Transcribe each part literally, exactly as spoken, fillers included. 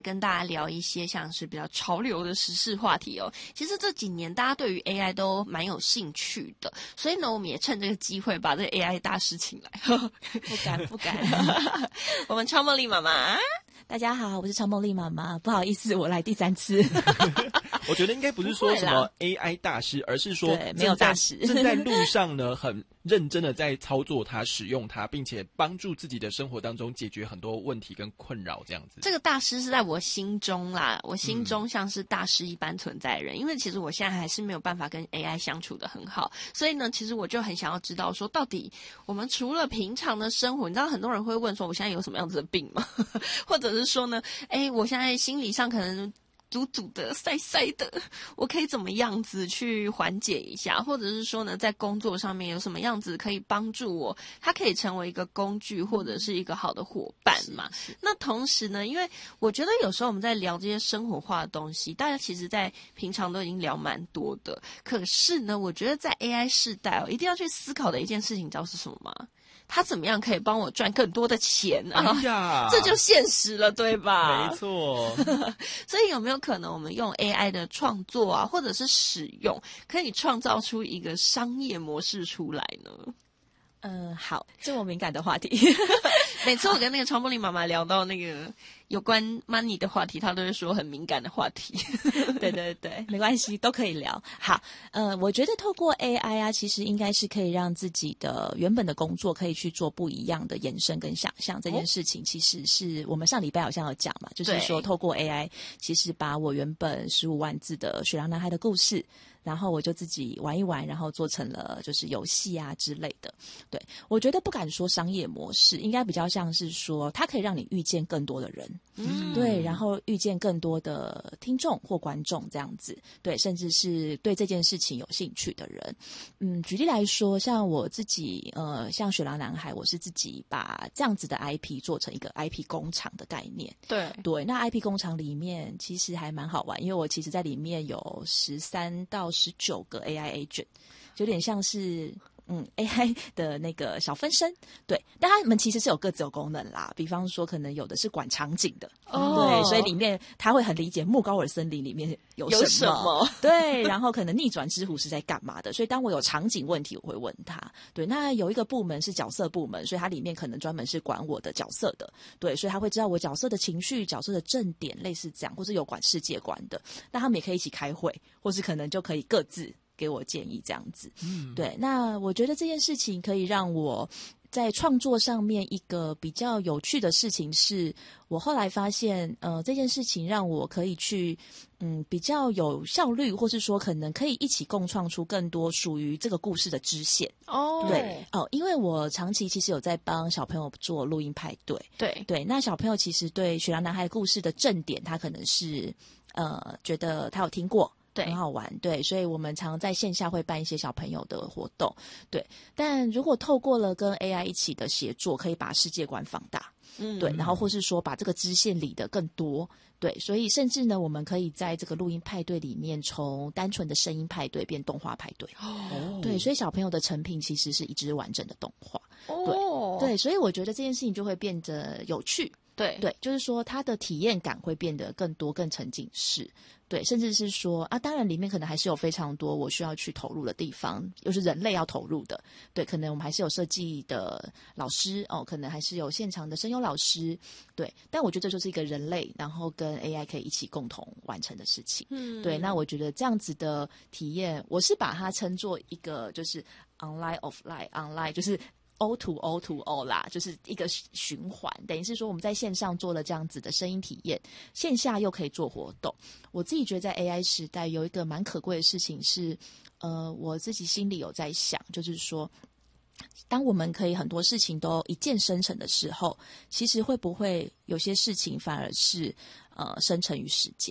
跟大家聊一些像是比较潮流的时事话题哦。其实这几年大家对于 A I 都蛮有兴趣的，所以呢，我们也趁这个机会把这个 A I 大师请来。 不敢不敢， 我们超梦丽妈妈。 大家好，我是超梦丽妈妈，不好意思，我来第三次。 我觉得应该不是说什么 A I 大师，而是说没有大师正在路上呢，很认真的在操作它、使用它，并且帮助自己的生活当中解决很多问题跟困扰，这样子。 这个大师是在我心中啦，我心中像是大师一般存在的人，嗯、因为其实我现在还是没有办法跟 A I 相处的很好，所以呢，其实我就很想要知道说，到底我们除了平常的生活，你知道很多人会问说，我现在有什么样子的病吗？或者是说呢，哎，我现在心理上可能堵堵的晒晒的，我可以怎么样子去缓解一下，或者是说呢，在工作上面有什么样子可以帮助我，它可以成为一个工具或者是一个好的伙伴嘛。那同时呢，因为我觉得有时候我们在聊这些生活化的东西，大家其实在平常都已经聊蛮多的，可是呢，我觉得在 A I 世代哦，一定要去思考的一件事情，你知道是什么吗？他怎么样可以帮我赚更多的钱啊？ 哎呀， 这就现实了，对吧？ 没错。 所以有没有可能我们用 A I 的创作啊，或者是使用，可以创造出一个商业模式出来呢？ 嗯，好，这么敏感的话题。 每次我跟那个超梦丽妈妈聊到那个有关 money 的话题，她都会说很敏感的话题。 对对对，没关系，都可以聊。好，呃，我觉得透过 A I 啊，其实应该是可以让自己的原本的工作可以去做不一样的延伸跟想象。这件事情其实是我们上礼拜好像有讲嘛，就是说透过 A I， 其实把我原本十五万字的雪狼男孩的故事，然后我就自己玩一玩，然后做成了就是游戏啊之类的。对，我觉得不敢说商业模式，应该比较像是说它可以让你遇见更多的人，嗯，对，然后遇见更多的听众或观众这样子，对，甚至是对这件事情有兴趣的人。嗯，举例来说，像我自己，呃，像雪狼男孩，我是自己把这样子的 I P 做成一个 I P 工厂的概念。 对对，那 I P 工厂里面其实还蛮好玩，因为我其实在里面有十三到十九个 A I agent， 有点像是嗯 A I 的那个小分身，对，但他们其实是有各自有功能啦，比方说可能有的是管场景的，哦，对，所以里面他会很理解莫高尔森林里面有什么， 有什么对，然后可能逆转之虎是在干嘛的，所以当我有场景问题我会问他，对，那有一个部门是角色部门，所以它里面可能专门是管我的角色的，对，所以他会知道我角色的情绪、角色的正点，类似这样，或是有管世界观的，那他们也可以一起开会，或是可能就可以各自给我建议这样子，嗯，对，那我觉得这件事情可以让我在创作上面一个比较有趣的事情是，我后来发现，呃，这件事情让我可以去，嗯，比较有效率，或是说可能可以一起共创出更多属于这个故事的支线。 哦， 对，哦，因为我长期其实有在帮小朋友做录音派对， 对对，那小朋友其实对雪狼男孩故事的正点，他可能是呃觉得他有听过。对，很好玩，对，所以我们常在线下会办一些小朋友的活动，对。但如果透过了跟 A I 一起的协作，可以把世界观放大，嗯，对，然后或是说把这个支线理得更多，对，所以甚至呢，我们可以在这个录音派对里面，从单纯的声音派对变动画派对，哦，对，所以小朋友的成品其实是一支完整的动画，哦，对，对，所以我觉得这件事情就会变得有趣。对对，就是说它的体验感会变得更多、更沉浸式，对，甚至是说啊，当然里面可能还是有非常多我需要去投入的地方，又是人类要投入的，对，可能我们还是有设计的老师哦，可能还是有现场的声优老师，对，但我觉得这就是一个人类，然后跟 A I 可以一起共同完成的事情，嗯，对，那我觉得这样子的体验，我是把它称作一个就是 online offline online， 就是。O to O to O 啦，就是一个循环，等于是说我们在线上做了这样子的声音体验，线下又可以做活动。我自己觉得在 A I 时代有一个蛮可贵的事情是，呃，我自己心里有在想，就是说，当我们可以很多事情都一键生成的时候，其实会不会有些事情反而是呃生成于时间？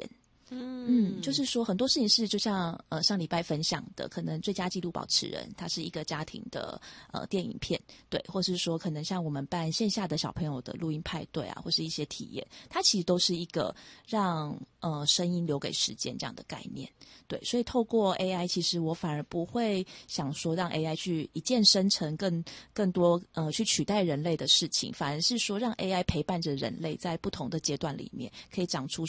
嗯，嗯就是说很多事情是就像呃上礼拜分享的，可能最佳纪录保持人，它是一个家庭的呃电影片，对，或是说可能像我们办线下的小朋友的录音派对啊，或是一些体验，它其实都是一个让呃声音留给时间这样的概念，对，所以透过 A I， 其实我反而不会想说让 A I 去一键生成更更多呃去取代人类的事情，反而是说让 A I 陪伴着人类在不同的阶段里面可以长出